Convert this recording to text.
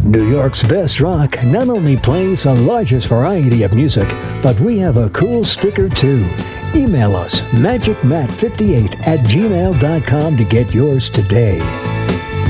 New York's Best Rock not only plays the largest variety of music, but we have a cool sticker too. Email us magicmat58@gmail.com to get yours today.